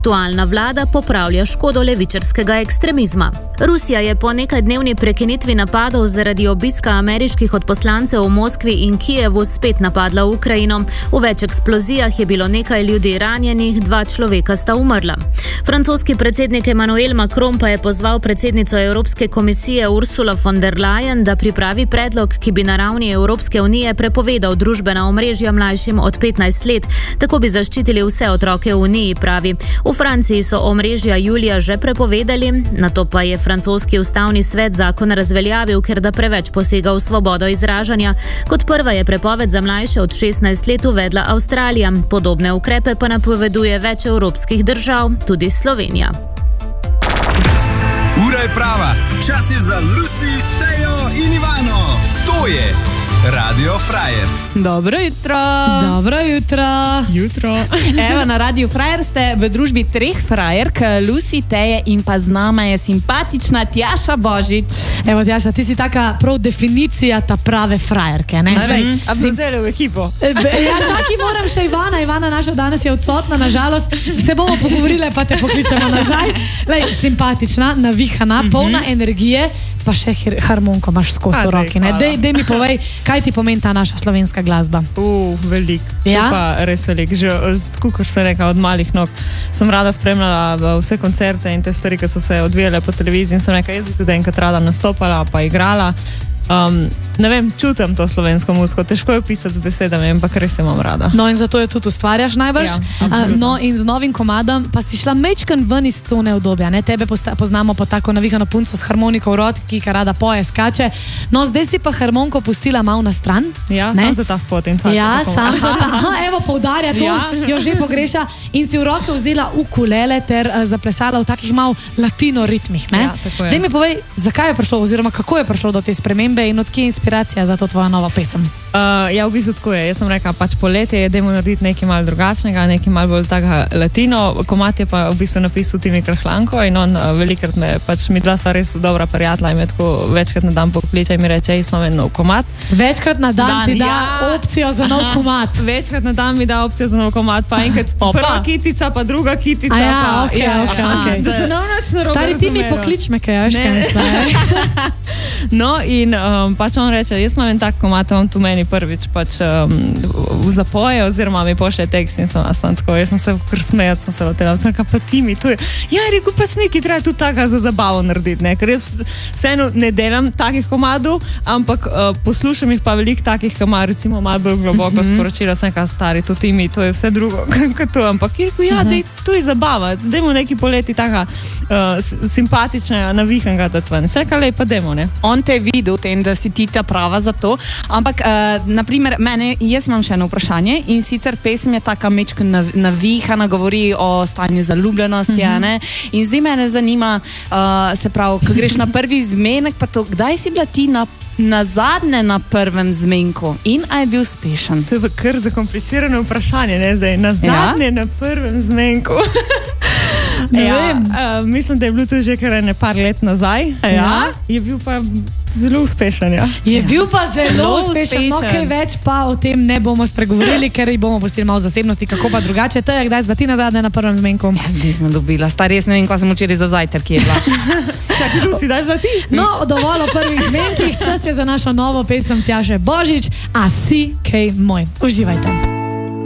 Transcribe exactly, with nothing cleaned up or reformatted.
Aktualna vlada popravlja škodo levičarskega ekstremizma. Rusija je po nekajdnevni prekinitvi napadov zaradi obiska ameriških odposlancev v Moskvi in Kijevu spet napadla Ukrajino. V več eksplozijah je bilo nekaj ljudi ranjenih, dva človeka sta umrla. Francoski predsednik Emmanuel Macron pa je pozval predsednico Evropske komisije Ursula von der Leyen, da pripravi predlog, ki bi na ravni Evropske unije prepovedal družbena omrežja mlajšim od petnajst let. Tako bi zaščitili vse otroke v Uniji, pravi. V Franciji so omrežja julija že prepovedali, nato pa je francoski ustavni svet zakon razveljavil, ker da preveč posega v svobodo izražanja. Kot prva je prepoved za mlajše od šestnajst let uvedla Avstralija. Podobne ukrepe pa napoveduje več evropskih držav, tudi Slovenija. Ura je prava, čas je za Lucy, Tejo in Ivano. To je Radio Frajer. Dobro jutro. Dobro jutro. Jutro. Evo, na Radio Frajer ste v družbi treh frajerk, Lucy, Teje in pa z nama je simpatična Tjaša Božič. Evo, Tjaša, ti si taka prav definicija ta prave frajerke, ne? Rej, a bi vzeli v ekipo? Ja, čaki, moram še Ivana. Ivana naša danes je odsotna, nažalost. Se bomo pogovorile, pa te pokličemo nazaj. Lej, simpatična, navihana, polna energije, pa še harmonko imaš skozi v roki, ne? Dej, dej mi povej, kaj ti pomeni ta naša slovenska glasba? Uh, velik. Ja? Pa res velik. Že, kot sem rekla, od malih nog sem rada spremljala vse koncerte in te stvari, ki so se odvijale po televiziji in sem rekla, jaz bi tudi enkrat rada nastopala pa igrala. Um, ne vem, čutim to slovensko muziko, težko je pisati z besedami, ampak res imam rada. No in zato jo tudi ustvarjaš najbrž. Ja, no in z novim komadom pa si šla mečken ven iz cone udobja, ne? Tebe poznamo po tako navihano punco s harmoniko v rotki, ki rada poje, skače. No, zdaj si pa harmoniko pustila malo na stran. Ja, ne? Sam za ta spot in tako. Ja, sam za ta. Aha, evo, poudarja to, ja. Jo že pogreša. In si v roke vzela ukulele ter uh, zaplesala v takih malo latino ritmih, ne? Ja, tako je. Daj mi povej, zakaj je prišlo, oziroma kako je prišlo do te spremembe in odkje je inspiracija za to tvoja nova pesem? Uh, ja, v bistvu tako je. Jaz sem rekla, pač poletje, dajmo narediti nekaj malo drugačnega, nekaj malo bolj takega latino. Komad je pa v bistvu napisal Timi Krhlanko in on uh, velikrat me, pač mi dva sta res dobra prijatelja in me tako večkrat na dan pokliče in mi reče, jaz imam en nov komad. Večkrat na dan, dan ti da ja. opcijo za nov komad. Večkrat na dan mi da opcijo za nov komad, pa enkrat prva kitica, pa druga kitica. A ja, pa, ok, ja, ok, ok. Da se novnač narobe Stari, ti mi poklič me, kaj jaš, kaj misle. No in um, pač on reče, jaz imam en tak komad, on tu meni prvič pač um, v zapoje oziroma mi pošlje tekst in sem, sem tako, jaz sem se kar smejat, sem se lotela, sem rekla, pa ti mi, to je, ja, rekel, pač nekaj treba tudi taka za zabavo narediti, ne, ker jaz vseeno ne delam takih komadov, ampak uh, poslušam jih pa veliko takih, ki ima recimo malo bolj globoko mm -hmm. sporočila, sem rekla, stari, to ti mi, to je vse drugo, kot to, ampak je rekel, ja, mm -hmm. dej, to je zabava, dajmo neki poleti taka uh, simpatična, navihanega tatva, sem rekla, lej, pa dajmo, ne. On te je videl tem, da si ti ta prava za to, ampak uh, naprimer, mene, jaz imam še eno vprašanje in sicer pesem je taka mečka navihana, govori o stanju zaljubljenosti, mm -hmm. ne? In zdaj mene zanima, uh, se pravi, ko greš na prvi zmenek, pa to, kdaj si bila ti na na zadnje na prvem zmenku in a je bil uspešen? To je pa kar zakomplicirano vprašanje, ne zdaj, na zadnje ja? na prvem zmenku. Ne ja, vem. Uh, mislim, da je bilo to že kar ne par let nazaj. Ja? Je bil pa zelo uspešen, ja. Je ja. bil pa zelo, zelo uspešen. uspešen. No, kaj več pa o tem ne bomo spregovorili, ker jih bomo pustili malo zasebnosti, kako pa drugače. To je, kdaj zba ti na zadnje na prvem zmenku? Ja, zdaj smo dobila. Stari, jaz ne vem, ko sem včeraj za zajtrk jedla. Čakaj, Lucy, daj bila ti? No, dovolj o prvih zmenkih. Čas je za našo novo pesem Tjaše Božič, A si kaj moj. Uživajte.